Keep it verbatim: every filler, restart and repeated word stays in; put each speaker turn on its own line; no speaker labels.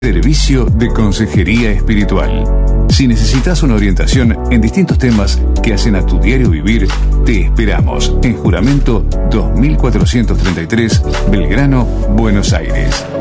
Servicio de Consejería Espiritual. Si necesitas una orientación en distintos temas que hacen a tu diario vivir, te esperamos en Juramento dos mil cuatrocientos treinta y tres, Belgrano, Buenos Aires.